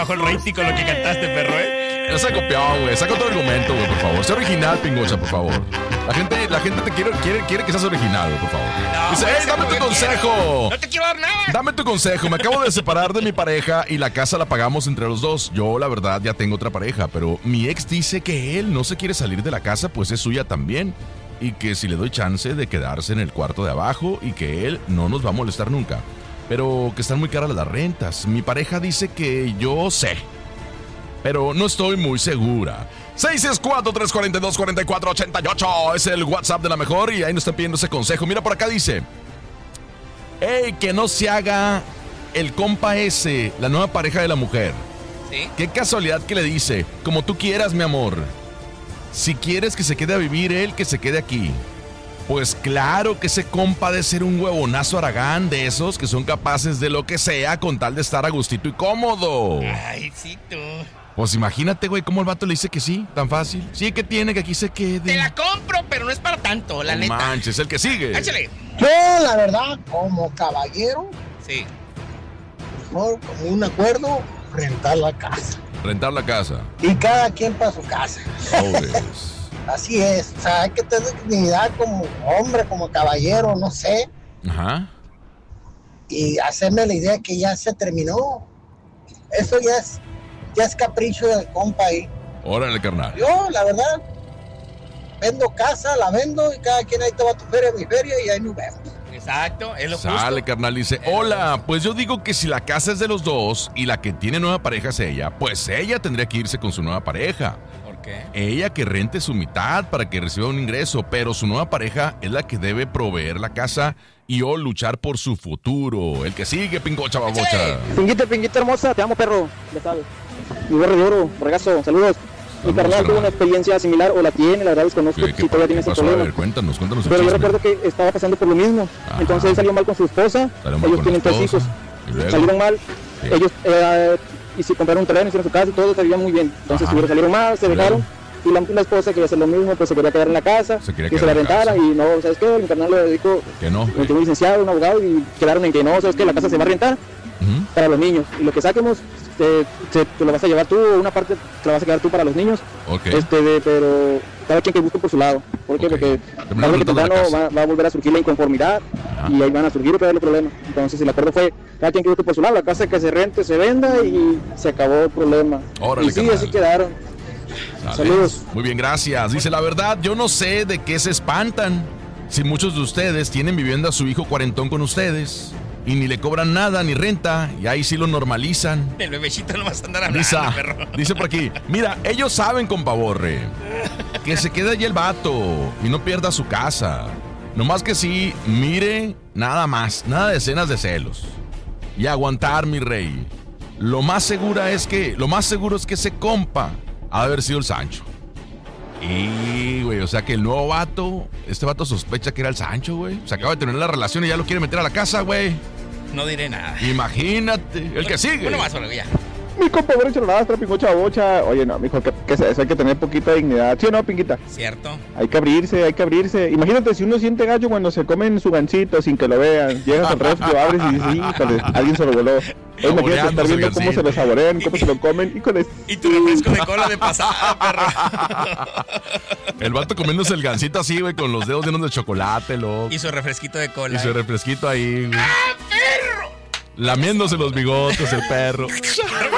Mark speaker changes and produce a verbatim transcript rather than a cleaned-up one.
Speaker 1: Bajo el rating con lo que cantaste, perro, ¿eh?
Speaker 2: No se copió, güey. Saca otro argumento, güey, por favor. Sé original, Pingocha, por favor. La gente, la gente te quiere, quiere, quiere que seas original, güey, por favor.
Speaker 1: No,
Speaker 2: Dice,
Speaker 1: güey,
Speaker 2: hey, dame tu consejo.
Speaker 1: Quiero. No te quiero dar nada.
Speaker 2: Dame tu consejo. Me acabo de separar de mi pareja y la casa la pagamos entre los dos. Yo, la verdad, ya tengo otra pareja, pero mi ex dice que él no se quiere salir de la casa, pues es suya también. Y que si le doy chance de quedarse en el cuarto de abajo y que él no nos va a molestar nunca. Pero que están muy caras las rentas. Mi pareja dice que yo sé, pero no estoy muy segura. seis seis cuatro, tres cuatro dos, cuatro cuatro ocho ocho es el WhatsApp de la mejor y ahí nos están pidiendo ese consejo. Mira, por acá dice: ¡Ey, que no se haga el compa ese, la nueva pareja de la mujer!
Speaker 1: ¿Sí?
Speaker 2: Qué casualidad que le dice: como tú quieras, mi amor. Si quieres que se quede a vivir él, que se quede aquí. Pues claro que ese compa de ser un huevonazo Aragán, de esos que son capaces de lo que sea con tal de estar a gustito y cómodo.
Speaker 1: Ay, sí, tú.
Speaker 2: Pues imagínate, güey, cómo el vato le dice que sí, tan fácil. Sí, que tiene, que aquí se quede.
Speaker 1: Te la compro, pero no es para tanto, la
Speaker 2: No
Speaker 1: neta.
Speaker 2: manches, el que sigue.
Speaker 1: Échale.
Speaker 3: Yo, la verdad, como caballero,
Speaker 1: Sí.
Speaker 3: mejor como un acuerdo, rentar la casa.
Speaker 2: Rentar la casa.
Speaker 3: Y cada quien para su casa.
Speaker 2: Sobres.
Speaker 3: Así es. O sea, hay que tener dignidad como hombre, como caballero, no sé.
Speaker 2: Ajá.
Speaker 3: Y hacerme la idea que ya se terminó. Eso ya es, ya es capricho del compa ahí.
Speaker 2: Órale, carnal.
Speaker 3: Yo, la verdad, vendo casa, la vendo y cada quien ahí te va tu feria, mi feria y ahí nos vemos.
Speaker 1: Exacto, es lo
Speaker 2: Sale,
Speaker 1: justo.
Speaker 2: carnal, dice: hola, pues yo digo que si la casa es de los dos y la que tiene nueva pareja es ella, pues ella tendría que irse con su nueva pareja.
Speaker 1: ¿Por qué?
Speaker 2: Ella que rente su mitad para que reciba un ingreso, pero su nueva pareja es la que debe proveer la casa y o luchar por su futuro. El que sigue, Pingocha Babocha.
Speaker 4: Pinguita, pinguita hermosa, te amo, perro, ya sabes. Mi gorro de oro, regazo, saludos. Mi
Speaker 2: Saludos,
Speaker 4: carnal tuvo
Speaker 2: carnal.
Speaker 4: una experiencia similar, o la tiene, la verdad desconozco
Speaker 2: ¿Qué, qué
Speaker 4: si todavía tiene ese
Speaker 2: pasó? A
Speaker 4: problema.
Speaker 2: ver, cuéntanos, cuéntanos el
Speaker 4: Pero yo
Speaker 2: chisme.
Speaker 4: recuerdo que estaba pasando por lo mismo.
Speaker 2: Ajá.
Speaker 4: Entonces él salió mal con su esposa,
Speaker 2: Salió mal
Speaker 4: ellos
Speaker 2: con
Speaker 4: tienen
Speaker 2: la
Speaker 4: tres
Speaker 2: esposa.
Speaker 4: hijos,
Speaker 2: ¿Y luego?
Speaker 4: salieron mal,
Speaker 2: Sí.
Speaker 4: ellos eh, y si compraron un terreno, hicieron su casa y todo, se veía muy bien. Entonces
Speaker 2: Ajá.
Speaker 4: primero salieron mal, se
Speaker 2: ¿Y luego?
Speaker 4: dejaron. Y la, la esposa quería hacer lo mismo, pues se quería quedar en la casa,
Speaker 2: Se quería
Speaker 4: que se
Speaker 2: quedar
Speaker 4: la
Speaker 2: en la
Speaker 4: rentara
Speaker 2: casa.
Speaker 4: y no, ¿sabes qué? Mi carnal le dijo,
Speaker 2: Que no.
Speaker 4: tiene un licenciado, un abogado y quedaron en que no, ¿sabes qué? La casa se va a rentar
Speaker 2: Ujú.
Speaker 4: para los niños y lo que saquemos te, te, te lo vas a llevar tú, una parte te la vas a quedar tú para los niños.
Speaker 2: Ok.
Speaker 4: Este, de, pero cada quien que busque por su lado. ¿Por qué?
Speaker 2: Ok.
Speaker 4: Porque
Speaker 2: Terminaron
Speaker 4: tarde que
Speaker 2: rentando la
Speaker 4: temprano
Speaker 2: casa.
Speaker 4: va, va a volver a surgir la inconformidad
Speaker 2: Ajá.
Speaker 4: y ahí van a surgir otra vez los problemas. Entonces el acuerdo fue cada quien que busque por su lado, la casa que se rente se venda y se acabó el problema.
Speaker 2: Órale,
Speaker 4: y sí,
Speaker 2: carnal.
Speaker 4: así quedaron.
Speaker 2: Sale.
Speaker 4: Saludos.
Speaker 2: Muy bien, gracias. Dice: la verdad, yo no sé de qué se espantan. Si muchos de ustedes tienen viviendo a su hijo cuarentón con ustedes y ni le cobran nada ni renta, y ahí sí lo normalizan.
Speaker 1: El bebecito no vas a andar hablando,
Speaker 2: Dice,
Speaker 1: perro.
Speaker 2: dice por aquí: mira, ellos saben, compa Borre, que se quede allí el vato y no pierda su casa. Nomás que sí, mire, nada más, nada de escenas de celos. Y aguantar, mi rey. Lo más segura es que, lo más seguro es que ese compa ha de haber sido el Sancho. Y, güey, o sea que el nuevo vato, este vato sospecha que era el Sancho, güey. Se acaba de tener la relación y ya lo quiere meter a la casa, güey.
Speaker 1: No diré nada.
Speaker 2: Imagínate, el que sigue.
Speaker 1: Uno más, bueno, ya.
Speaker 5: Mi compa Borracho Ladastra, Pingocha Bocha. Oye, no, mijo, ¿qué, qué es eso? Hay que tener poquita dignidad. ¿Sí o no, Pinguita?
Speaker 1: Cierto.
Speaker 5: Hay que abrirse, hay que abrirse. Imagínate si uno siente gallo cuando se comen su gancito sin que lo vean. Llegas al refri, lo abres y dices, híjole, alguien se lo voló. Oye, imagínate estar
Speaker 2: Saboreándose
Speaker 5: viendo
Speaker 2: el
Speaker 5: cómo se
Speaker 2: gancito.
Speaker 5: lo saborean, cómo se lo comen. Híjole.
Speaker 1: Y tu refresco de cola de pasada, perro.
Speaker 2: El vato comiéndose el gancito así, güey, con los dedos llenos de chocolate, loco.
Speaker 1: Y su refresquito de cola.
Speaker 2: Y su refresquito ahí, güey. ¡Ah, perro! Lamiéndose los bigotes, el perro.
Speaker 1: Claro